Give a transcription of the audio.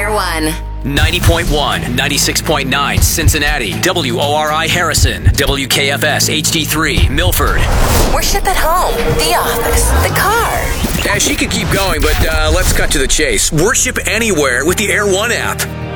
Air One. 90.1, 96.9 Cincinnati, WORI Harrison, WKFS HD3 Milford. Worship at home, the office, the car. Yeah, she could keep going, but let's cut to the chase. Worship anywhere with the Air One app.